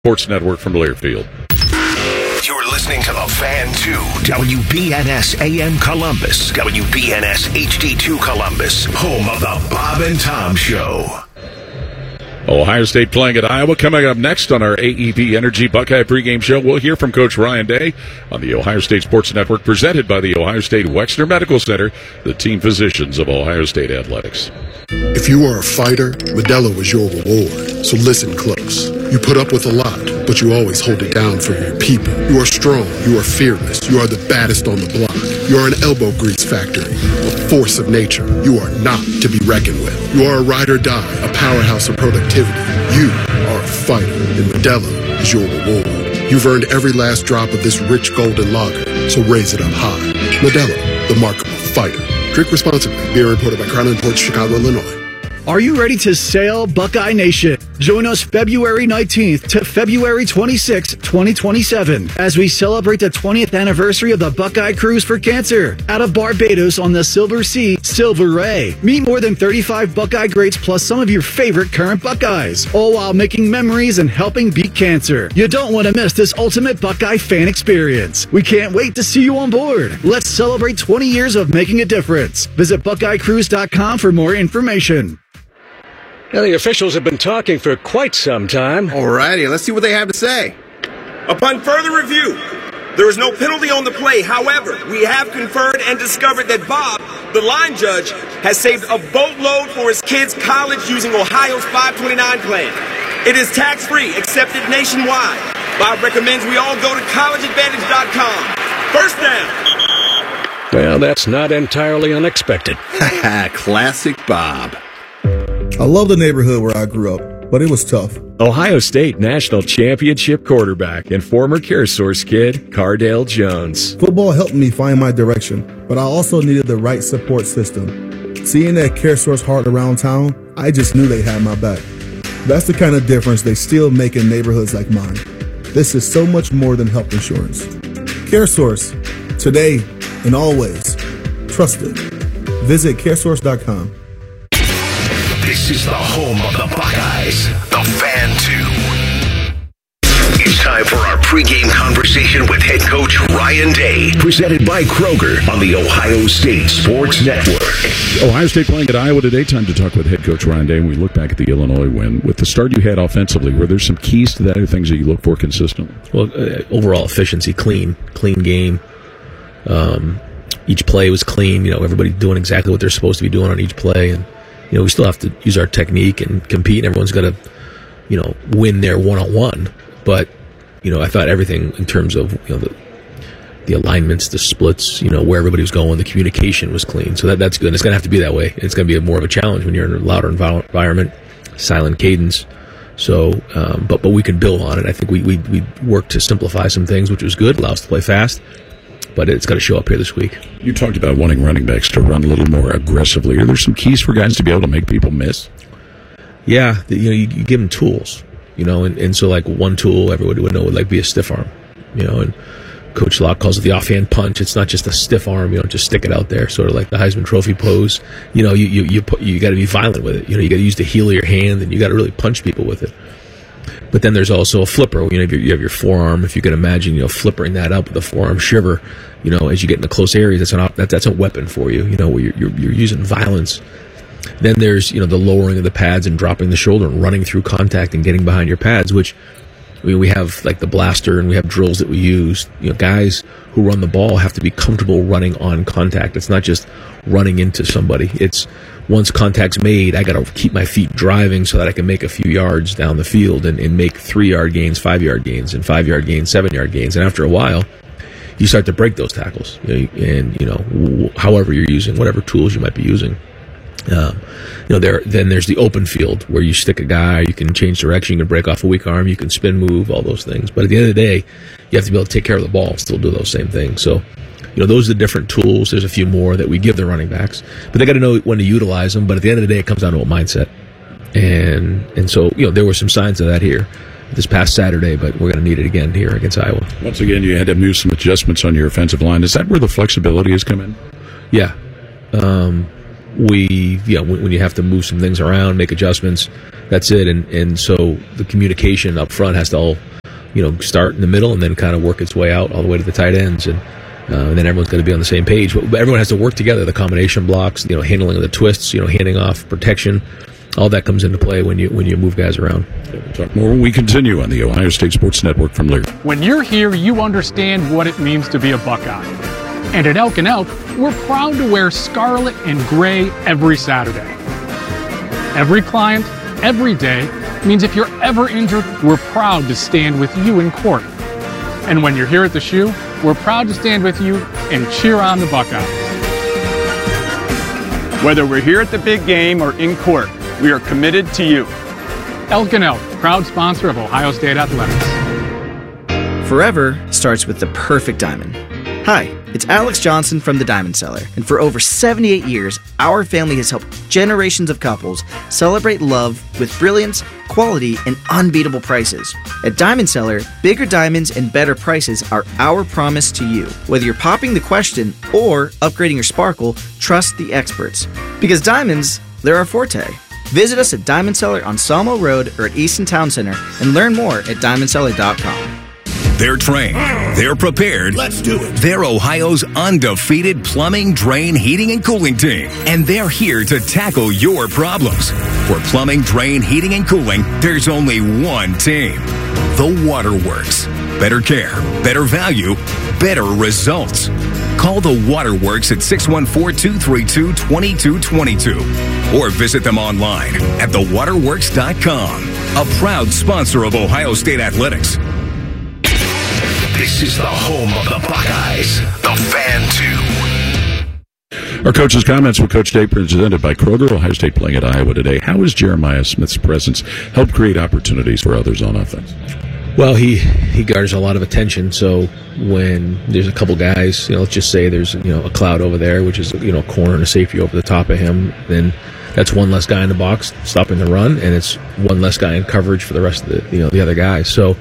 Sports Network from Learfield. You're listening to The Fan 2, WBNS AM Columbus, WBNS HD2 Columbus, home of the Bob and Tom Show. Ohio State playing at Iowa. Coming up next on our AEP Energy Buckeye pregame show, we'll hear from Coach Ryan Day on the Ohio State Sports Network, presented by the Ohio State Wexner Medical Center, the team physicians of Ohio State Athletics. If you are a fighter, Modelo is your reward. So listen close. You put up with a lot, but you always hold it down for your people. You are strong. You are fearless. You are the baddest on the block. You are an elbow grease factory, a force of nature. You are not to be reckoned with. You are a ride or die, a powerhouse of productivity. You are a fighter, and Modelo is your reward. You've earned every last drop of this rich golden lager, so raise it up high. Modelo, the mark of a fighter. Drink responsibly. Beer imported by Crown Imports, Chicago, Illinois. Are you ready to sail, Buckeye Nation? Join us February 19th to February 26th, 2027, as we celebrate the 20th anniversary of the Buckeye Cruise for Cancer out of Barbados on the Silver Sea, Silver Ray. Meet more than 35 Buckeye greats plus some of your favorite current Buckeyes, all while making memories and helping beat cancer. You don't want to miss this ultimate Buckeye fan experience. We can't wait to see you on board. Let's celebrate 20 years of making a difference. Visit BuckeyeCruise.com for more information. Now, the officials have been talking for quite some time. Alrighty, let's see what they have to say. Upon further review, there is no penalty on the play. However, we have conferred and discovered that Bob, the line judge, has saved a boatload for his kids' college using Ohio's 529 plan. It is tax-free, accepted nationwide. Bob recommends we all go to collegeadvantage.com. First down. Well, that's not entirely unexpected. Classic Bob. I love the neighborhood where I grew up, but it was tough. Ohio State National Championship quarterback and former CareSource kid, Cardale Jones. Football helped me find my direction, but I also needed the right support system. Seeing that CareSource heart around town, I just knew they had my back. That's the kind of difference they still make in neighborhoods like mine. This is so much more than health insurance. CareSource, today and always. Trusted. Visit CareSource.com. This is the home of the Buckeyes, the Fan 2. It's time for our pregame conversation with head coach Ryan Day, presented by Kroger on the Ohio State Sports Network. Ohio State playing at Iowa today. Time to talk with head coach Ryan Day. And we look back at the Illinois win. With the start you had offensively, were there some keys to that or things that you look for consistently? Well, overall efficiency, clean game. Each play was clean. Everybody doing exactly what they're supposed to be doing on each play. And we still have to use our technique and compete, and everyone's got to, win their one-on-one. But, I thought everything in terms of, the alignments, the splits, where everybody was going, the communication was clean. So that's good. And it's going to have to be that way. It's going to be more of a challenge when you're in a louder environment, silent cadence. So, but we can build on it. I think we worked to simplify some things, which was good, allow us to play fast. But it's got to show up here this week. You talked about wanting running backs to run a little more aggressively. Are there some keys for guys to be able to make people miss? Yeah, you give them tools, and so like one tool everybody would know would be a stiff arm, and Coach Locke calls it the offhand punch. It's not just a stiff arm, just stick it out there, sort of like the Heisman Trophy pose. You got to be violent with it. You got to use the heel of your hand, and you got to really punch people with it. But then there's also a flipper. You have your forearm. If you can imagine, flippering that up with a forearm shiver, as you get into close areas, that's a weapon for you. Where you're using violence. Then there's the lowering of the pads and dropping the shoulder and running through contact and getting behind your pads. Which we have like the blaster and we have drills that we use. Guys who run the ball have to be comfortable running on contact. It's not just running into somebody. It's once contact's made, I got to keep my feet driving so that I can make a few yards down the field and make 3-yard gains, 5-yard gains, and 5-yard gains, 7-yard gains. And after a while, you start to break those tackles. However you're using, whatever tools you might be using. Then there's the open field where you stick a guy, you can change direction, you can break off a weak arm, you can spin move, all those things. But at the end of the day, you have to be able to take care of the ball and still do those same things. So, those are the different tools. There's a few more that we give the running backs, but they got to know when to utilize them. But at the end of the day, it comes down to a mindset. And so, there were some signs of that here this past Saturday, but we're going to need it again here against Iowa. Once again, you had to move some adjustments on your offensive line. Is that where the flexibility has come in? Yeah. when you have to move some things around, make adjustments, that's it. And so the communication up front has to all, start in the middle and then kind of work its way out all the way to the tight ends. And then everyone's going to be on the same page. But everyone has to work together. The combination blocks, handling of the twists, handing off protection, all that comes into play when you move guys around. We'll talk more when we continue on the Ohio State Sports Network from Lear. When you're here, you understand what it means to be a Buckeye. And at Elk & Elk, we're proud to wear scarlet and gray every Saturday. Every client, every day, means if you're ever injured, we're proud to stand with you in court. And when you're here at the Shoe, we're proud to stand with you and cheer on the Buckeyes. Whether we're here at the big game or in court, we are committed to you. Elk & Elk, proud sponsor of Ohio State Athletics. Forever starts with the perfect diamond. Hi, it's Alex Johnson from The Diamond Cellar, and for over 78 years, our family has helped generations of couples celebrate love with brilliance, quality, and unbeatable prices. At Diamond Cellar, bigger diamonds and better prices are our promise to you. Whether you're popping the question or upgrading your sparkle, trust the experts. Because diamonds, they're our forte. Visit us at Diamond Cellar on Sawmill Road or at Easton Town Center and learn more at diamondcellar.com. They're trained. They're prepared. Let's do it. They're Ohio's undefeated plumbing, drain, heating, and cooling team. And they're here to tackle your problems. For plumbing, drain, heating, and cooling, there's only one team. The Waterworks. Better care, better value, better results. Call the Waterworks at 614-232-2222 or visit them online at thewaterworks.com. A proud sponsor of Ohio State Athletics. This is the home of the Buckeyes, the Fan 2. Our coach's comments with Coach Day presented by Kroger. Ohio State playing at Iowa today. How has Jeremiah Smith's presence helped create opportunities for others on offense? Well, he garners a lot of attention. So when there's a couple guys, let's just say there's a cloud over there, which is a corner and a safety over the top of him, then that's one less guy in the box stopping the run, and it's one less guy in coverage for the rest of the other guys. So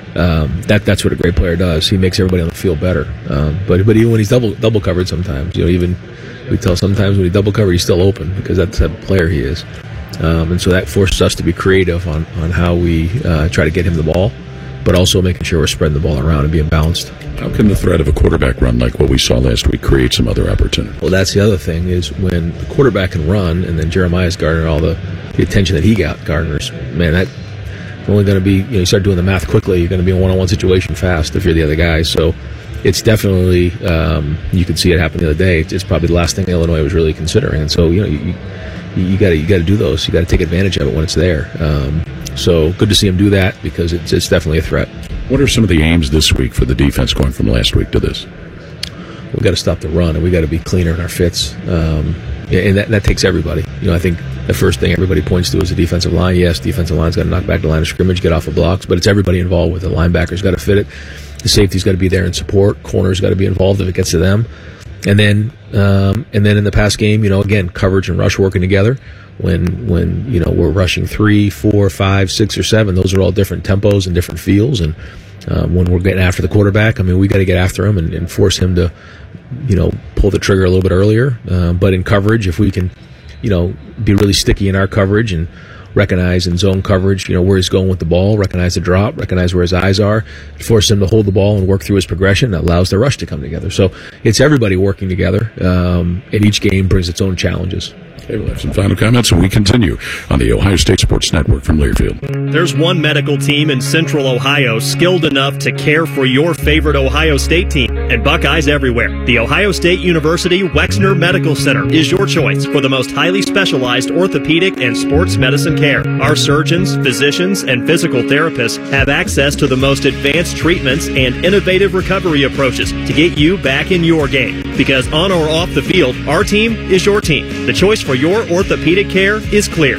that's what a great player does. He makes everybody on the field better. But even when he's double covered, sometimes even we tell sometimes when he's double covered, he's still open because that's the player he is. And so that forces us to be creative on how we try to get him the ball, but also making sure we're spreading the ball around and being balanced. How can the threat of a quarterback run like what we saw last week create some other opportunity? Well, that's the other thing is when the quarterback can run and then Jeremiah's garnering all the attention that he garners, man, that's only going to be, you start doing the math quickly, you're going to be in a one-on-one situation fast if you're the other guy. So it's definitely, you could see it happen the other day. It's probably the last thing Illinois was really considering. And so, you got to do those. You got to take advantage of it when it's there. So good to see him do that because it's definitely a threat. What are some of the aims this week for the defense going from last week to this? We've got to stop the run and we got to be cleaner in our fits. And that takes everybody. I think the first thing everybody points to is the defensive line. Yes, defensive line's got to knock back the line of scrimmage, get off the blocks, but it's everybody involved with it. The linebacker's got to fit it. The safety's got to be there in support. Corner's got to be involved if it gets to them. And then in the pass game, again, coverage and rush working together. When we're rushing 3, 4, 5, 6, or 7, those are all different tempos and different feels. And when we're getting after the quarterback, we got to get after him and force him to, pull the trigger a little bit earlier. But in coverage, if we can, be really sticky in our coverage and recognize in zone coverage, where he's going with the ball, recognize the drop, recognize where his eyes are, force him to hold the ball and work through his progression. That allows the rush to come together. So it's everybody working together, and each game brings its own challenges. Okay, we'll have some final comments, and we continue on the Ohio State Sports Network from Learfield. There's one medical team in Central Ohio skilled enough to care for your favorite Ohio State team, and Buckeyes everywhere. The Ohio State University Wexner Medical Center is your choice for the most highly specialized orthopedic and sports medicine care. Our surgeons, physicians, and physical therapists have access to the most advanced treatments and innovative recovery approaches to get you back in your game. Because on or off the field, our team is your team. The choice for your orthopedic care is clear.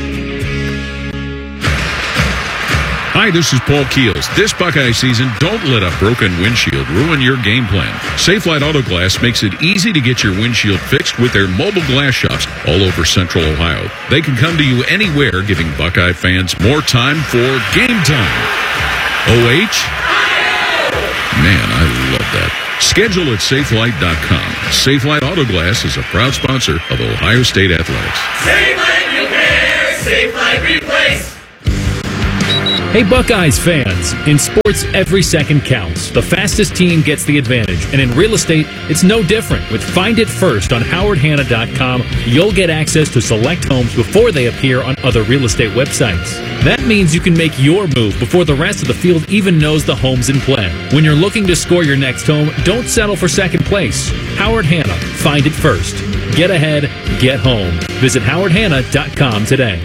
Hi, this is Paul Keels. This Buckeye season, don't let a broken windshield ruin your game plan. Safelite Auto Glass makes it easy to get your windshield fixed with their mobile glass shops all over Central Ohio. They can come to you anywhere, giving Buckeye fans more time for game time. OH? Man, I love that. Schedule at SafeLight.com. SafeLight Auto Glass is a proud sponsor of Ohio State Athletics. SafeLight Repair, SafeLight Replace. Hey Buckeyes fans, in sports every second counts. The fastest team gets the advantage, and in real estate, it's no different. With Find It First on HowardHanna.com, you'll get access to select homes before they appear on other real estate websites. That means you can make your move before the rest of the field even knows the home's in play. When you're looking to score your next home, don't settle for second place. Howard Hanna, Find It First. Get ahead, get home. Visit HowardHanna.com today.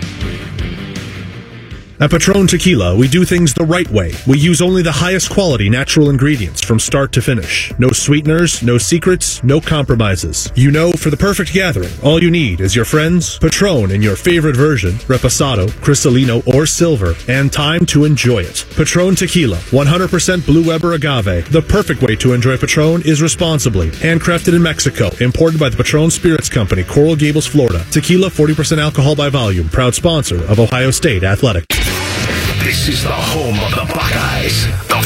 At Patron Tequila, we do things the right way. We use only the highest quality natural ingredients from start to finish. No sweeteners, no secrets, no compromises. You know, for the perfect gathering, all you need is your friends, Patron in your favorite version, Reposado, Cristalino, or Silver, and time to enjoy it. Patron Tequila, 100% Blue Weber agave. The perfect way to enjoy Patron is responsibly. Handcrafted in Mexico, imported by the Patron Spirits Company, Coral Gables, Florida. Tequila, 40% alcohol by volume. Proud sponsor of Ohio State Athletics. This is the home of the Buckeyes, the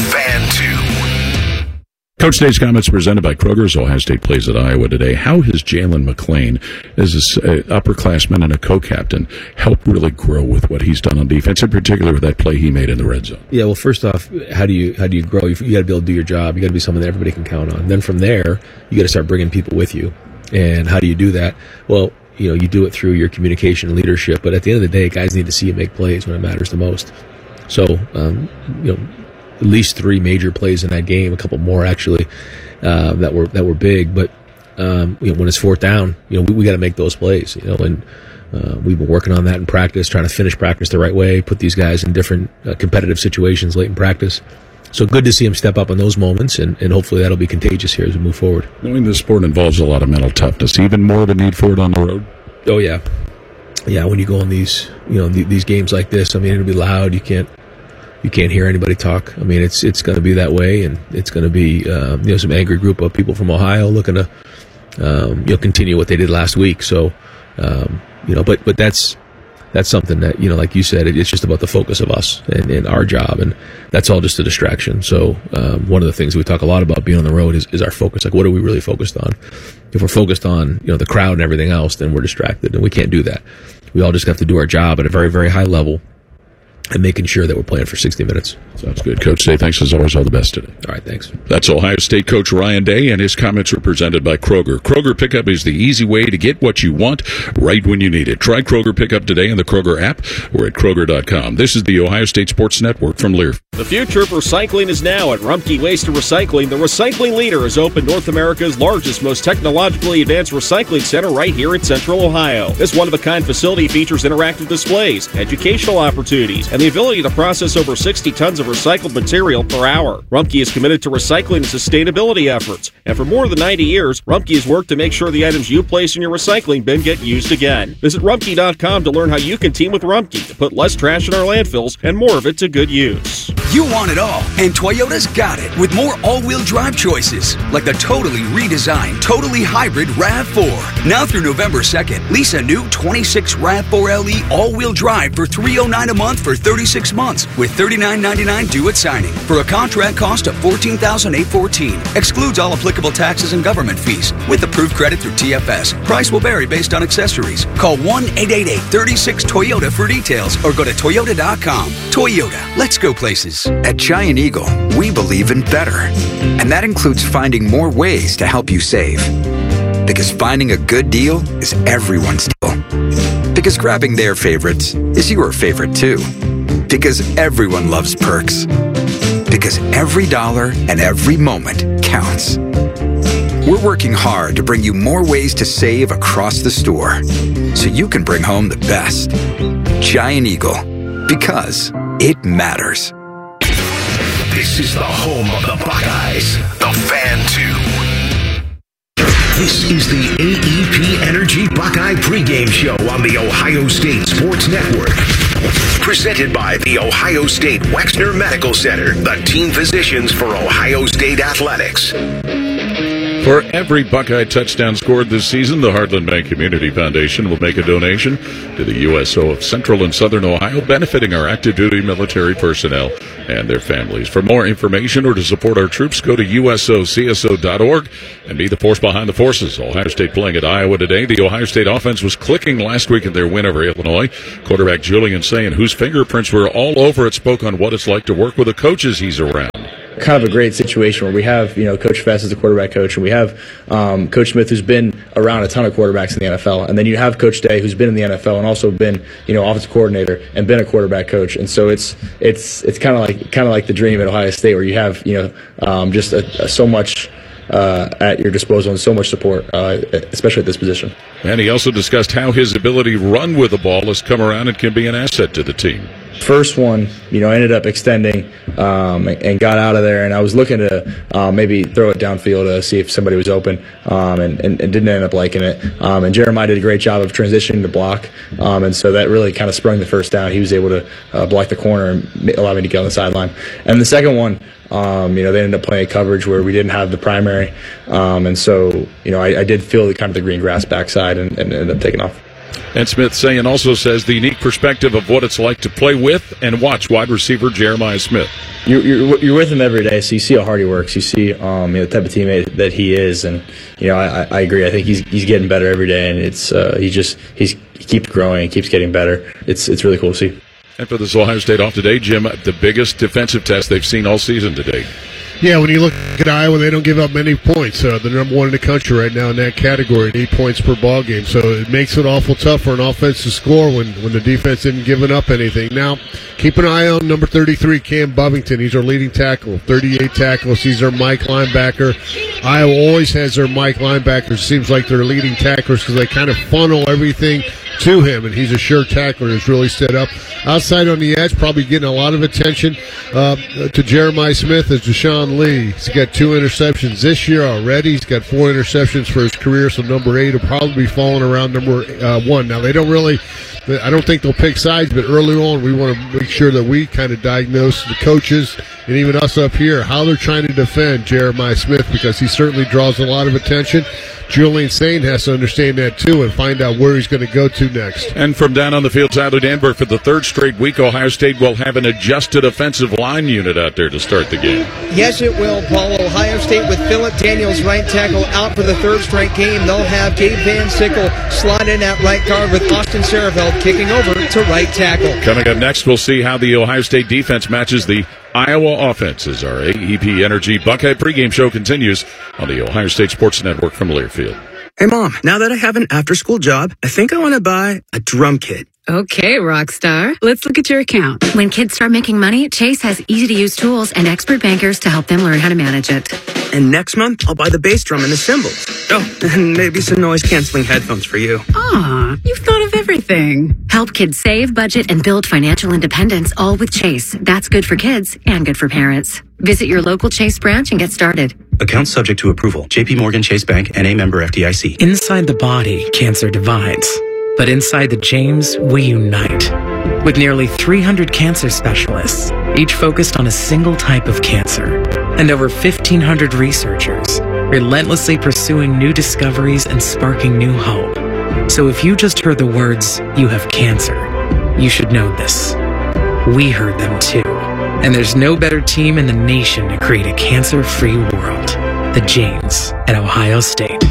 Fan 2. Coach Day's comments presented by Kroger's. Ohio State plays at Iowa today. How has Jalen McLean, as an upperclassman and a co-captain, helped really grow with what he's done on defense, in particular with that play he made in the red zone? Yeah, well, first off, how do you grow? You got to be able to do your job. You got to be someone that everybody can count on. Then from there, you got to start bringing people with you. And how do you do that? Well, you do it through your communication and leadership. But at the end of the day, guys need to see you make plays when it matters the most. So, at least 3 major plays in that game, a couple more actually, that were big. But, when it's 4th down, we got to make those plays, and, we've been working on that in practice, trying to finish practice the right way, put these guys in different competitive situations late in practice. So good to see him step up in those moments, and hopefully that'll be contagious here as we move forward. Knowing this sport involves a lot of mental toughness, even more of a need for it on the road. Oh yeah. Yeah, when you go on these, these games like this, I mean, it'll be loud. You can't hear anybody talk. I mean, it's going to be that way, and it's going to be, some angry group of people from Ohio looking to, continue what they did last week. So, but that's something that, like you said, it's just about the focus of us and our job, and that's all just a distraction. So, one of the things we talk a lot about being on the road is our focus. Like, what are we really focused on? If we're focused on, the crowd and everything else, then we're distracted, and we can't do that. We all just have to do our job at a very, very high level and making sure that we're playing for 60 minutes. Sounds good. Coach Day, thanks as always. All the best today. All right, thanks. That's Ohio State coach Ryan Day, and his comments were presented by Kroger. Kroger Pickup is the easy way to get what you want right when you need it. Try Kroger Pickup today in the Kroger app or at Kroger.com. This is the Ohio State Sports Network from Lear. The future of recycling is now at Rumpke Waste and Recycling. The recycling leader has opened North America's largest, most technologically advanced recycling center right here in Central Ohio. This one-of-a-kind facility features interactive displays, educational opportunities, and the ability to process over 60 tons of recycled material per hour. Rumpke is committed to recycling and sustainability efforts, and for more than 90 years, Rumpke has worked to make sure the items you place in your recycling bin get used again. Visit Rumpke.com to learn how you can team with Rumpke to put less trash in our landfills and more of it to good use. You want it all, and Toyota's got it with more all-wheel drive choices, like the totally redesigned, totally hybrid RAV4. Now through November 2nd, lease a new 26 RAV4 LE all-wheel drive for $309 a month for 36 months, with $39.99 due at signing, for a contract cost of $14,814. Excludes all applicable taxes and government fees, with approved credit through TFS. Price will vary based on accessories. Call 1-888-36-TOYOTA for details, or go to Toyota.com. Toyota, let's go places. At Giant Eagle, we believe in better. And that includes finding more ways to help you save. Because finding a good deal is everyone's deal. Because grabbing their favorites is your favorite too. Because everyone loves perks. Because every dollar and every moment counts. We're working hard to bring you more ways to save across the store, so you can bring home the best. Giant Eagle. Because it matters. This is the home of the Buckeyes, the Fan 2. This is the AEP Energy Buckeye pregame show on the Ohio State Sports Network. Presented by the Ohio State Wexner Medical Center, the team physicians for Ohio State Athletics. For every Buckeye touchdown scored this season, the Heartland Bank Community Foundation will make a donation to the USO of Central and Southern Ohio, benefiting our active duty military personnel and their families. For more information or to support our troops, go to usocso.org and be the force behind the forces. Ohio State playing at Iowa today. The Ohio State offense was clicking last week in their win over Illinois. Quarterback Julian Sayin, whose fingerprints were all over it, spoke on what it's like to work with the coaches he's around. Kind of a great situation where we have, Coach Fest as the quarterback coach, and we have Coach Smith, who's been around a ton of quarterbacks in the NFL, and then you have Coach Day, who's been in the NFL and also been, offensive coordinator and been a quarterback coach, and so it's kind of like the dream at Ohio State, where you have, just so much at your disposal and so much support, especially at this position. And he also discussed how his ability to run with the ball has come around and can be an asset to the team. First one, I ended up extending and got out of there, and I was looking to maybe throw it downfield to see if somebody was open, and didn't end up liking it. And Jeremiah did a great job of transitioning to block, and so that really kind of sprung the first down. He was able to block the corner and allow me to get on the sideline. And the second one, they ended up playing coverage where we didn't have the primary, and so I did feel the green grass backside and ended up taking off. And Smith Sayin also says the unique perspective of what it's like to play with and watch wide receiver Jeremiah Smith. You're with him every day, so you see how hard he works. You see the type of teammate that he is, and I agree. I think he's getting better every day, and it's he keeps growing, keeps getting better. It's really cool to see. And for this Ohio State off today, Jim, the biggest defensive test they've seen all season today. Yeah, when you look at Iowa, they don't give up many points. They're number one in the country right now in that category at 8 points per ball game. So it makes it awful tough for an offense to score when the defense isn't giving up anything. Now, keep an eye on number 33, Cam Bovington. He's our leading tackle, 38 tackles. He's our Mike linebacker. Iowa always has their Mike linebackers. Seems like they're leading tacklers because they kind of funnel everything to him, and he's a sure tackler. He's really set up. Outside on the edge, probably getting a lot of attention to Jeremiah Smith is Deshaun Lee. He's got 2 interceptions this year already. He's got 4 interceptions for his career, so number 8 will probably be falling around number 1. Now, they don't really, I don't think they'll pick sides, but early on we want to make sure that we kind of diagnose the coaches and even us up here how they're trying to defend Jeremiah Smith, because he certainly draws a lot of attention. Julian Sayin has to understand that, too, and find out where he's going to go to next. And from down on the field, Tyler Danberg, for the 3rd straight week, Ohio State will have an adjusted offensive line unit out there to start the game. Yes, it will, Paul. Ohio State with Philip Daniels, right tackle, out for the 3rd straight game. They'll have Gabe Van Sickle slot in at right guard with Austin Sarafeld kicking over to right tackle. Coming up next, we'll see how the Ohio State defense matches the Iowa offense as our AEP Energy Buckeye pregame show continues on the Ohio State Sports Network from Learfield. Hey, Mom, now that I have an after-school job, I think I want to buy a drum kit. Okay, Rockstar. Let's look at your account. When kids start making money, Chase has easy-to-use tools and expert bankers to help them learn how to manage it. And next month, I'll buy the bass drum and the cymbals. Oh, and maybe some noise-canceling headphones for you. Aw, you've thought of everything. Help kids save, budget, and build financial independence, all with Chase. That's good for kids and good for parents. Visit your local Chase branch and get started. Account subject to approval. J.P. Morgan Chase Bank, N.A. member FDIC. Inside the body, cancer divides. But inside the James, we unite. With nearly 300 cancer specialists, each focused on a single type of cancer. And over 1,500 researchers, relentlessly pursuing new discoveries and sparking new hope. So if you just heard the words, "you have cancer," you should know this. We heard them too. And there's no better team in the nation to create a cancer-free world. The James at Ohio State.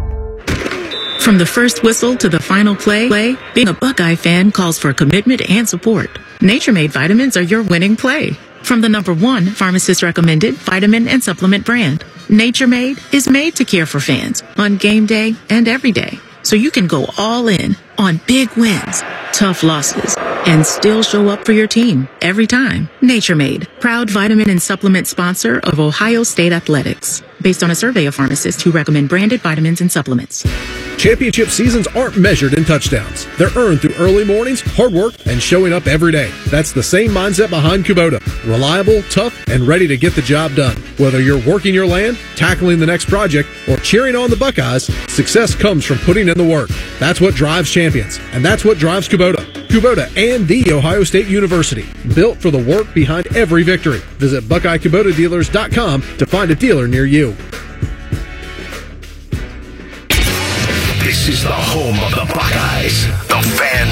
From the first whistle to the final play, being a Buckeye fan calls for commitment and support. Nature Made vitamins are your winning play. From the #1 pharmacist-recommended vitamin and supplement brand, Nature Made is made to care for fans on game day and every day. So you can go all in on big wins, tough losses, and still show up for your team every time. Nature Made, proud vitamin and supplement sponsor of Ohio State Athletics. Based on a survey of pharmacists who recommend branded vitamins and supplements. Championship seasons aren't measured in touchdowns. They're earned through early mornings, hard work, and showing up every day. That's the same mindset behind Kubota. Reliable, tough, and ready to get the job done. Whether you're working your land, tackling the next project, or cheering on the Buckeyes, success comes from putting in the work. That's what drives champions, and that's what drives Kubota. Kubota and The Ohio State University. Built for the work behind every victory. Visit BuckeyeKubotaDealers.com to find a dealer near you. is the home of the Buckeyes, the Fan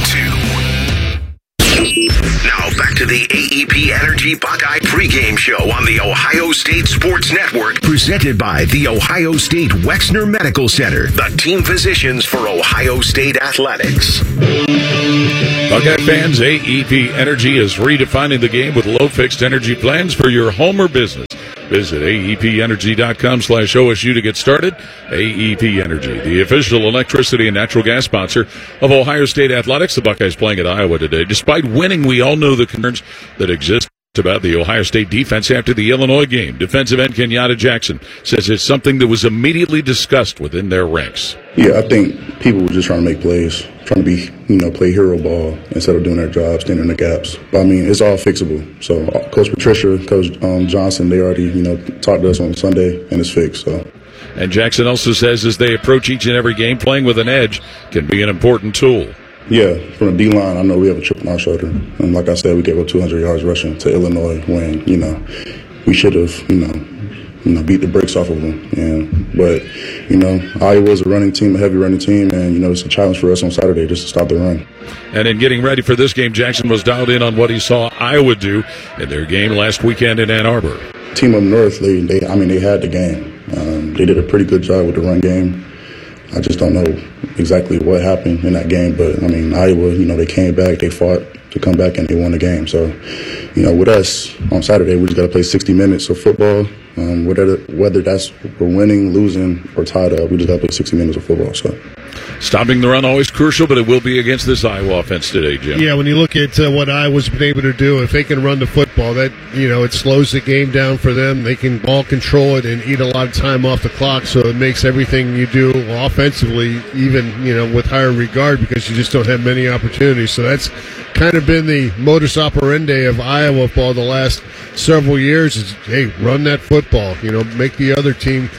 2. Now back to the AEP Energy Buckeye pregame show on the Ohio State Sports Network, presented by the Ohio State Wexner Medical Center, the team physicians for Ohio State athletics. Buckeye fans, AEP Energy is redefining the game with low-fixed energy plans for your home or business. Visit aepenergy.com/OSU to get started. AEP Energy, the official electricity and natural gas sponsor of Ohio State athletics. The Buckeyes playing at Iowa today. Despite winning, we all know the concerns that exist about the Ohio State defense after the Illinois game. Defensive end Kenyatta Jackson says it's something that was immediately discussed within their ranks. Yeah, I think people were just trying to make plays, trying to be, play hero ball instead of doing their job, standing in the gaps. But, it's all fixable. So Coach Patricia, Coach Johnson, they already, talked to us on Sunday, and it's fixed. So. And Jackson also says as they approach each and every game, playing with an edge can be an important tool. Yeah, from the D-line, I know we have a chip on our shoulder. And like I said, we gave up 200 yards rushing to Illinois when, we should have, beat the brakes off of them. But Iowa's a running team, a heavy running team, and, it's a challenge for us on Saturday just to stop the run. And in getting ready for this game, Jackson was dialed in on what he saw Iowa do in their game last weekend in Ann Arbor. Team up north, they had the game. They did a pretty good job with the run game. I just don't know exactly what happened in that game, but Iowa, they came back, they fought to come back, and they won the game. So, with us on Saturday, we just got to play 60 minutes of football. Whether that's we're winning, losing, or tied up, we just got to play 60 minutes of football. So, stopping the run always crucial, but it will be against this Iowa offense today, Jim. Yeah, when you look at what Iowa's been able to do, if they can run the football, that it slows the game down for them. They can ball control it and eat a lot of time off the clock, so it makes everything you do offensively even with higher regard because you just don't have many opportunities. So that's kind of been the modus operandi of Iowa for the last several years. Is run that football, make the other team.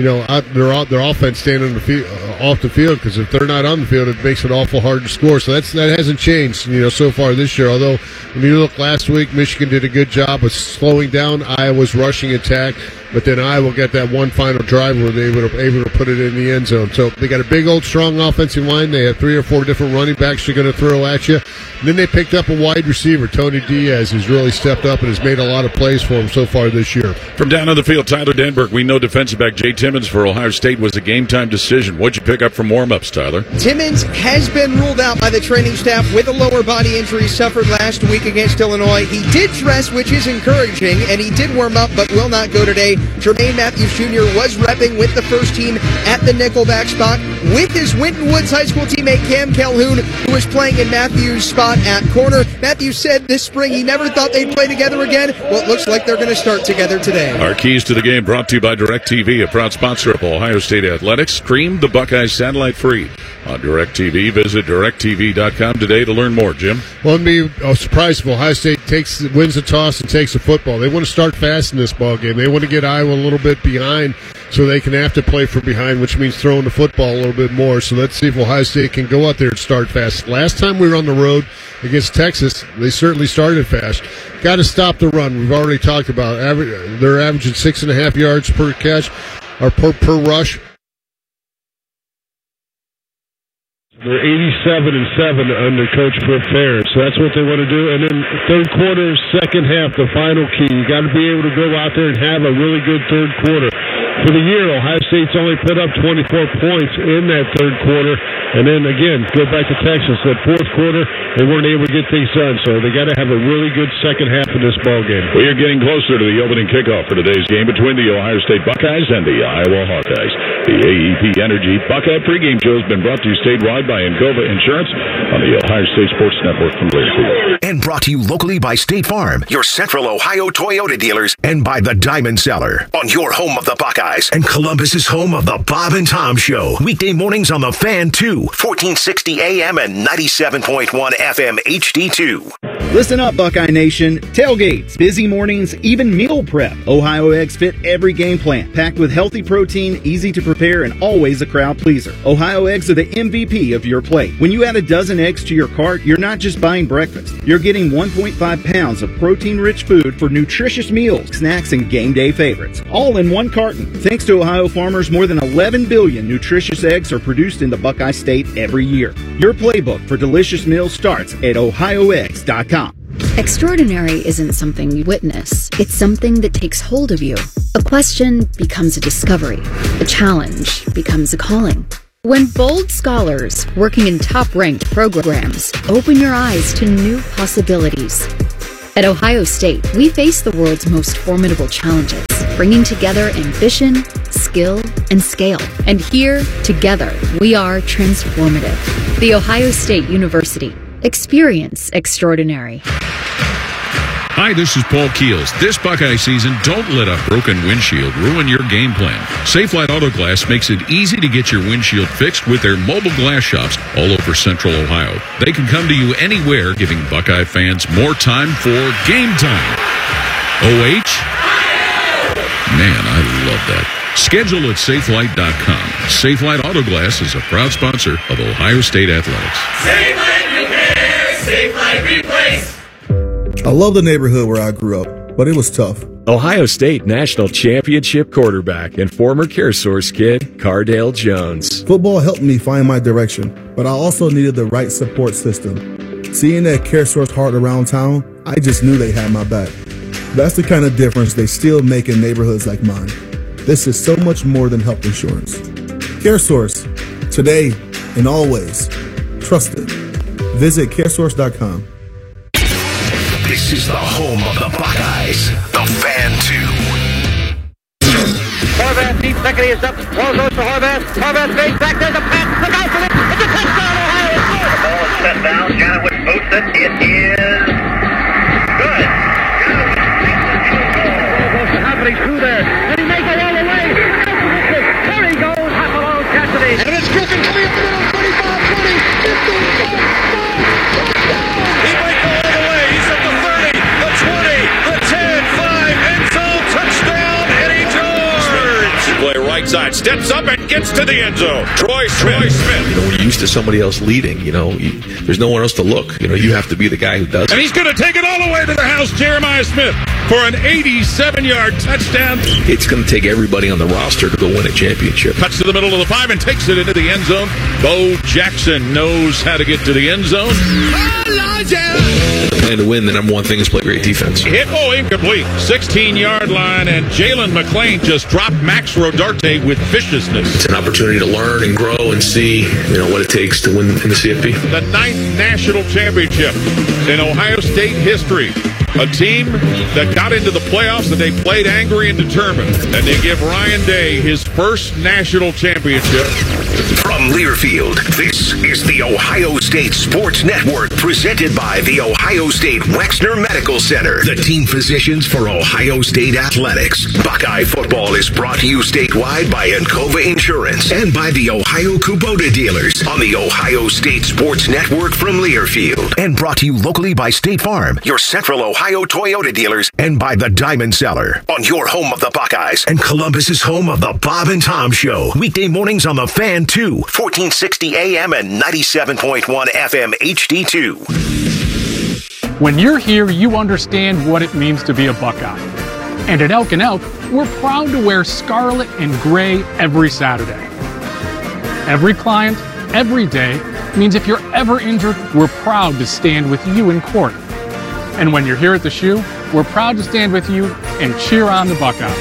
Their offense stand on the field, off the field, because if they're not on the field, it makes it awful hard to score. So that hasn't changed, so far this year. Although when you look last week, Michigan did a good job of slowing down Iowa's rushing attack, but then Iowa got that one final drive where they were able to put it in the end zone. So they got a big old strong offensive line. They have 3 or 4 different running backs they're going to throw at you. And then they picked up a wide receiver, Tony Diaz, who's really stepped up and has made a lot of plays for him so far this year. From down on the field, Tyler Denberg, we know defensive back Jay Timmons for Ohio State was a game-time decision. What'd you pick up from warm-ups, Tyler? Timmons has been ruled out by the training staff with a lower body injury suffered last week against Illinois. He did dress, which is encouraging, and he did warm up but will not go today. Jermaine Matthews Jr. was repping with the first team at the nickelback spot with his Winton Woods High School teammate Cam Calhoun, who was playing in Matthews' spot at corner. Matthews said this spring he never thought they'd play together again. Well, it looks like they're going to start together today. Our keys to the game brought to you by DirecTV, a proud sponsor of Ohio State Athletics. Stream the Buckeyes satellite free on DirecTV. Visit DirecTV.com today to learn more. Jim? Well, it'd be a surprise if Ohio State wins the toss and takes the football. They want to start fast in this ball game. They want to get Iowa a little bit behind so they can have to play from behind, which means throwing the football a little bit more. So let's see if Ohio State can go out there and start fast. Last time we were on the road against Texas, they certainly started fast. Got to stop the run. We've already talked about they're averaging 6.5 yards per catch or per rush. They're 87-7 under Coach Brooke Ferris, so that's what they want to do. And then third quarter, second half, the final key. You got to be able to go out there and have a really good third quarter. For the year, Ohio State's only put up 24 points in that third quarter. And then, again, go back to Texas. That fourth quarter, they weren't able to get things done. So they got to have a really good second half in this ball game. We are getting closer to the opening kickoff for today's game between the Ohio State Buckeyes and the Iowa Hawkeyes. The AEP Energy Buckeye pregame show has been brought to you statewide by Encova Insurance on the Ohio State Sports Network from Learfield. And brought to you locally by State Farm, your Central Ohio Toyota dealers, and by the Diamond Cellar on your home of the Buckeyes and Columbus's home of the Bob and Tom Show. Weekday mornings on the Fan 2, 1460 AM and 97.1 FM HD2. Listen up, Buckeye Nation. Tailgates, busy mornings, even meal prep. Ohio Eggs fit every game plan. Packed with healthy protein, easy to prepare, and always a crowd pleaser. Ohio Eggs are the MVP of your plate. When you add a dozen eggs to your cart, you're not just buying breakfast. You're getting 1.5 pounds of protein-rich food for nutritious meals, snacks, and game day favorites. All in one carton. Thanks to Ohio farmers, more than 11 billion nutritious eggs are produced in the Buckeye State every year. Your playbook for delicious meals starts at ohioeggs.com. Extraordinary isn't something you witness. It's something that takes hold of you. A question becomes a discovery. A challenge becomes a calling. When bold scholars working in top-ranked programs open your eyes to new possibilities. At Ohio State, we face the world's most formidable challenges, bringing together ambition, skill, and scale. And here, together, we are transformative. The Ohio State University. Experience extraordinary. Hi, this is Paul Keels. This Buckeye season, don't let a broken windshield ruin your game plan. Safelite Auto Glass makes it easy to get your windshield fixed with their mobile glass shops all over Central Ohio. They can come to you anywhere, giving Buckeye fans more time for game time. OH? Man, I love that. Schedule at safelite.com. Safelite Auto Glass is a proud sponsor of Ohio State Athletics. Safelite Repair, Safelite Replace. I love the neighborhood where I grew up, but it was tough. Ohio State National Championship quarterback and former CareSource kid, Cardale Jones. Football helped me find my direction, but I also needed the right support system. Seeing that CareSource heart around town, I just knew they had my back. That's the kind of difference they still make in neighborhoods like mine. This is so much more than health insurance. CareSource, today and always. Trusted. Visit CareSource.com. This is the home of the Buckeyes, the Fan 2. Horvath deep second, he is up. Ball goes to Horvath. Horvath fades back. There's a pass. Look out for it. It's a touchdown, Ohio. The ball is set down. Janowitz boots it. It is good. Ball goes to Haffley through there. And he may go all the way. There he goes. Haffley Cassidy. And it's Griffin coming up the middle. 25, 20, 15, 5. He might go all the way. He's at the 30, the 20, the 10, 5, end zone, touchdown, Eddie George. Play right side, steps up and gets to the end zone. Troy Smith. You know, when you're used to somebody else leading, there's no one else to look. You have to be the guy who does it. And he's going to take it all the way to the house, Jeremiah Smith, for an 87-yard touchdown. It's going to take everybody on the roster to go win a championship. Cuts to the middle of the 5 and takes it into the end zone. Bo Jackson knows how to get to the end zone. And to win, the number one thing is play great defense. Hit, incomplete. 16-yard line, and Jalen McClain just dropped Max Rodarte with viciousness. It's an opportunity to learn and grow and see, what it takes to win in the CFP. The 9th national championship in Ohio State history. A team that got into the playoffs and they played angry and determined. And they give Ryan Day his first national championship. From Learfield, this is the Ohio State Sports Network, presented by the Ohio State Wexner Medical Center, the team physicians for Ohio State Athletics. Buckeye football is brought to you statewide by Encova Insurance and by the Ohio Kubota dealers on the Ohio State Sports Network from Learfield. And brought to you locally by State Farm, your Central Ohio Toyota dealers, and by the Diamond Cellar, on your home of the Buckeyes and Columbus's home of the Bob and Tom Show. Weekday mornings on the Fan 2, 1460 AM and 97.1 FM HD2. When you're here, you understand what it means to be a Buckeye. And at Elk & Elk, we're proud to wear scarlet and gray every Saturday. Every client, every day, means if you're ever injured, we're proud to stand with you in court. And when you're here at the shoe, we're proud to stand with you and cheer on the Buckeyes.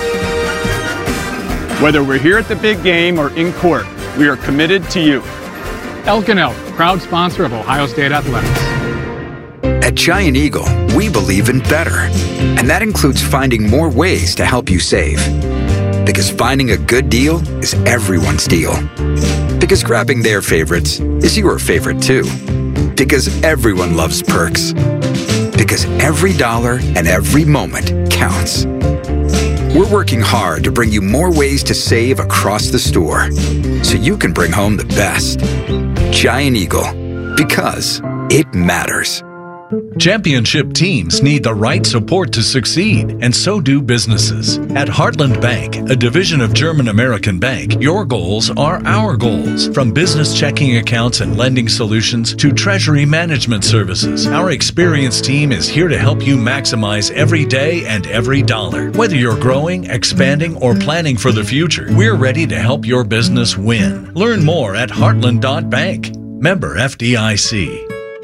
Whether we're here at the big game or in court, we are committed to you. Elk & Elk, proud sponsor of Ohio State Athletics. At Giant Eagle, we believe in better. And that includes finding more ways to help you save. Because finding a good deal is everyone's deal. Because grabbing their favorites is your favorite too. Because everyone loves perks. Because every dollar and every moment counts. We're working hard to bring you more ways to save across the store, so you can bring home the best. Giant Eagle, because it matters. Championship teams need the right support to succeed, and so do businesses. At Heartland Bank, a division of German American Bank, your goals are our goals. From business checking accounts and lending solutions to treasury management services, our experienced team is here to help you maximize every day and every dollar. Whether you're growing, expanding, or planning for the future, we're ready to help your business win. Learn more at heartland.bank. Member FDIC.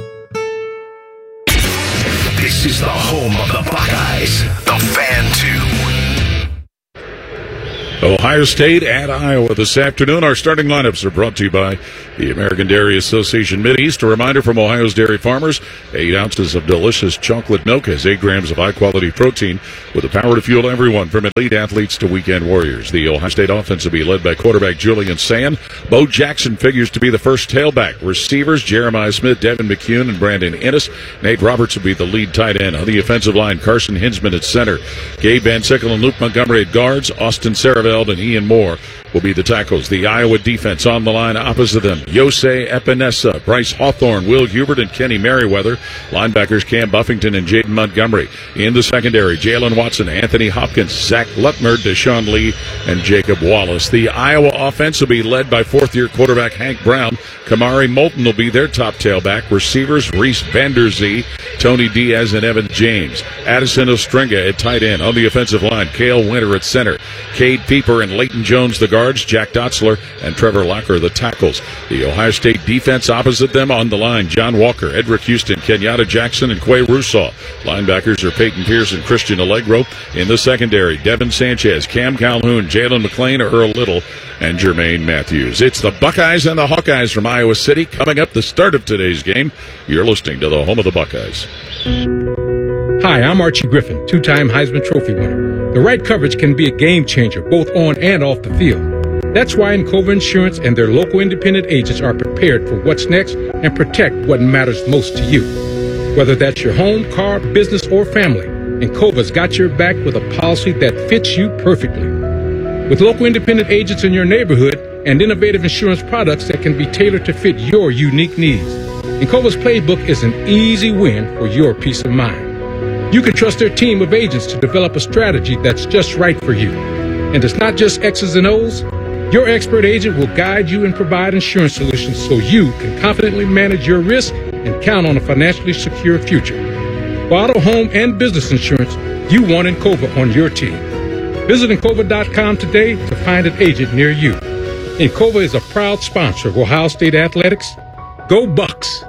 This is the home of the Buckeyes, the Fan 2. Ohio State at Iowa this afternoon. Our starting lineups are brought to you by the American Dairy Association Mideast. A reminder from Ohio's dairy farmers, 8 ounces of delicious chocolate milk has 8 grams of high-quality protein with the power to fuel everyone from elite athletes to weekend warriors. The Ohio State offense will be led by quarterback Julian Sand. Bo Jackson figures to be the first tailback. Receivers, Jeremiah Smith, Devin McCune, and Brandon Ennis. Nate Roberts will be the lead tight end. On the offensive line, Carson Hinsman at center. Gabe Van Sickle and Luke Montgomery at guards. Austin Saraveld and Ian Moore will be the tackles. The Iowa defense on the line opposite them. Yosei Epinesa, Bryce Hawthorne, Will Hubert, and Kenny Merriweather. Linebackers Cam Buffington and Jaden Montgomery. In the secondary, Jalen Watson, Anthony Hopkins, Zach Lutmer, Deshaun Lee, and Jacob Wallace. The Iowa offense will be led by fourth-year quarterback Hank Brown. Kamari Moulton will be their top tailback. Receivers, Reese Vanderzee, Tony Diaz, and Evan James. Addison Ostrenga at tight end. On the offensive line, Cale Winter at center. Cade Pieper and Leighton Jones the guards. Jack Dotzler and Trevor Locker the tackles. The Ohio State defense opposite them on the line, John Walker, Edric Houston, Kenyatta Jackson, and Quay Russaw. Linebackers are Peyton Pierce and Christian Allegro. In the secondary, Devin Sanchez, Cam Calhoun, Jalen McClain, Earl Little, and Jermaine Matthews. It's the Buckeyes and the Hawkeyes from Iowa City. Coming up the start of today's game, you're listening to the home of the Buckeyes. Hi, I'm Archie Griffin, 2-time Heisman Trophy winner. The right coverage can be a game changer, both on and off the field. That's why Encova Insurance and their local independent agents are prepared for what's next and protect what matters most to you. Whether that's your home, car, business, or family, Encova's got your back with a policy that fits you perfectly. With local independent agents in your neighborhood and innovative insurance products that can be tailored to fit your unique needs, Encova's playbook is an easy win for your peace of mind. You can trust their team of agents to develop a strategy that's just right for you. And it's not just X's and O's. Your expert agent will guide you and provide insurance solutions so you can confidently manage your risk and count on a financially secure future. For auto, home, and business insurance, you want Encova on your team. Visit Encova.com today to find an agent near you. Encova is a proud sponsor of Ohio State Athletics. Go Bucks!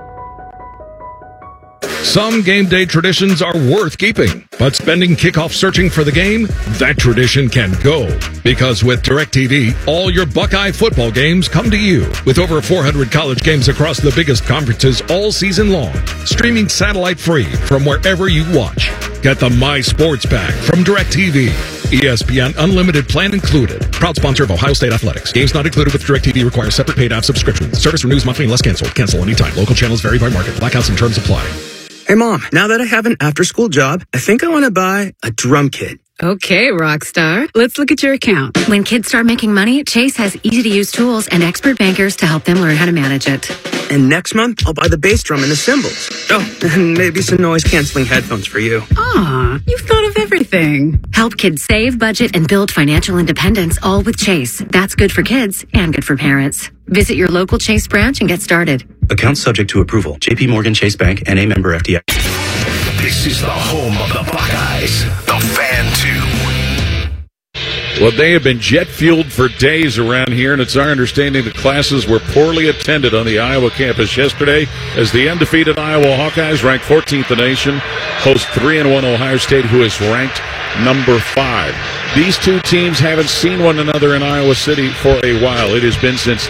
Some game day traditions are worth keeping, but spending kickoff searching for the game, that tradition can go. Because with DirecTV, all your Buckeye football games come to you. With over 400 college games across the biggest conferences all season long, streaming satellite free from wherever you watch. Get the My Sports Pack from DirecTV. ESPN Unlimited plan included. Proud sponsor of Ohio State Athletics. Games not included with DirecTV require separate paid app subscription. Service renews monthly unless canceled. Cancel anytime. Local channels vary by market. Blackouts and terms apply. Hey, Mom, now that I have an after-school job, I think I want to buy a drum kit. Okay, Rockstar. Let's look at your account. When kids start making money, Chase has easy-to-use tools and expert bankers to help them learn how to manage it. And next month, I'll buy the bass drum and the cymbals. Oh, and maybe some noise-canceling headphones for you. Aw, you've thought of everything. Help kids save, budget, and build financial independence, all with Chase. That's good for kids and good for parents. Visit your local Chase branch and get started. Account subject to approval. JP Morgan Chase Bank, N.A. member FDIC. This is the home of the Buckeyes, the Fan 2. Well, they have been jet-fueled for days around here, and it's our understanding the classes were poorly attended on the Iowa campus yesterday as the undefeated Iowa Hawkeyes, ranked 14th in the nation, host 3-1 Ohio State, who is ranked number 5. These two teams haven't seen one another in Iowa City for a while. It has been since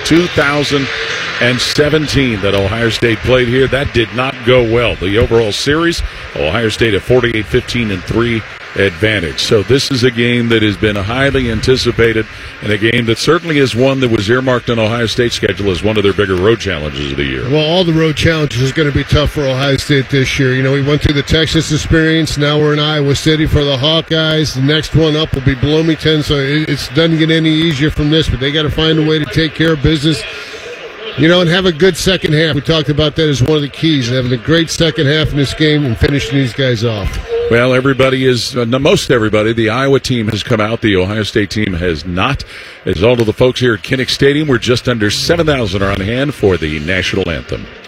2017 that Ohio State played here. That did not go well. The overall series, Ohio State at 48-15-3 advantage. So this is a game that has been highly anticipated, and a game that certainly is one that was earmarked on Ohio State's schedule as one of their bigger road challenges of the year. Well, all the road challenges is going to be tough for Ohio State this year. You know, we went through the Texas experience. Now we're in Iowa City for the Hawkeyes. The next one up will be Bloomington, so it doesn't get any easier from this, but they got to find a way to take care of business. And have a good second half. We talked about that as one of the keys, having a great second half in this game and finishing these guys off. Well, most everybody, the Iowa team has come out. The Ohio State team has not. As all of the folks here at Kinnick Stadium, we're just under 7,000 are on hand for the national anthem.